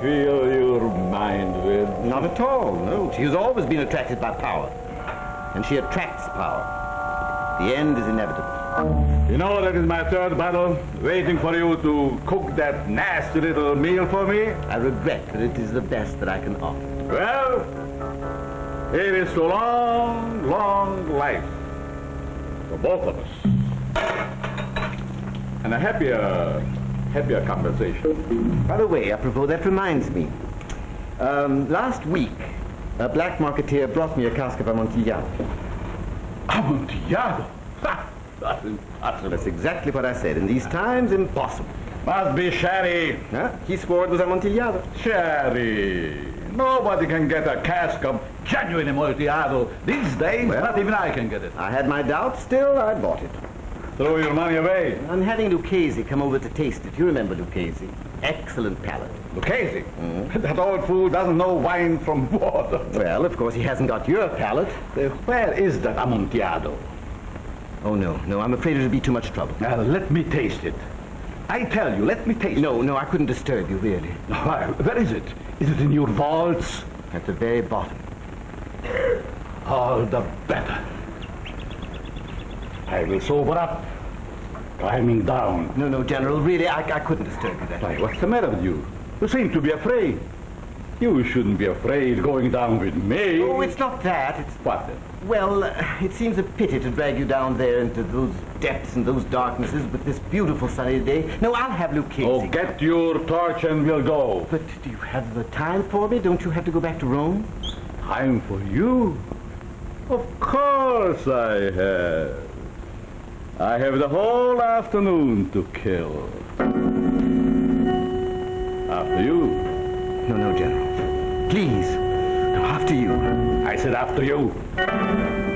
fill your mind with? Not at all, no. She has always been attracted by power. And she attracts power. The end is inevitable. You know, that is my third battle, waiting for you to cook that nasty little meal for me. I regret that it is the best that I can offer. Well, it is to long, long life for both of us. And a happier conversation. By the way, apropos, that reminds me. Last week, a black marketeer brought me a cask of Amontillado. Amontillado? Ha! That's impossible. That's exactly what I said. In these times, impossible. Must be sherry. Huh? He swore it was Amontillado. Sherry. Nobody can get a cask of genuine Amontillado these days. Well, not even I can get it. I had my doubts. Still, I bought it. Throw your money away. I'm having Lucchese come over to taste it. You remember Lucchese? Excellent palate. Lucchese. That old fool doesn't know wine from water. Well, of course, he hasn't got your palate. Where is that Amontillado? Oh, no, I'm afraid it'll be too much trouble. Now, let me taste it. I tell you, let me taste it. No, I couldn't disturb you, really. Why, where is it? Is it in your vaults? At the very bottom. All the better. I will sober up. Climbing down. No, General, really, I couldn't disturb you that way. Why, what's the matter with you? You seem to be afraid. You shouldn't be afraid going down with me. Oh, it's not that. It's... What then? Well, it seems a pity to drag you down there into those depths and those darknesses with this beautiful sunny day. No, I'll have Lucchese. Oh, get your torch and we'll go. But do you have the time for me? Don't you have to go back to Rome? Time for you? Of course I have. I have the whole afternoon to kill. After you. No, General. Please. No, after you. I said after you.